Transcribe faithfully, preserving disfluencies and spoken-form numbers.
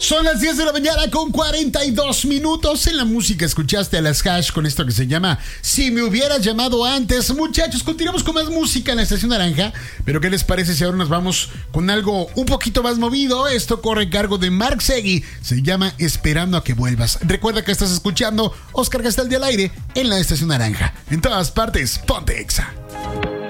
Son las diez de la mañana con cuarenta y dos minutos. En la música escuchaste a las Hash con esto que se llama Si me hubieras llamado antes. Muchachos, continuamos con más música en la Estación Naranja. Pero ¿qué les parece si ahora nos vamos con algo un poquito más movido? Esto corre a cargo de Mark Segui. Se llama Esperando a que vuelvas. Recuerda que estás escuchando Oscar Gastaldi al aire en la Estación Naranja. En todas partes, ponte Exa.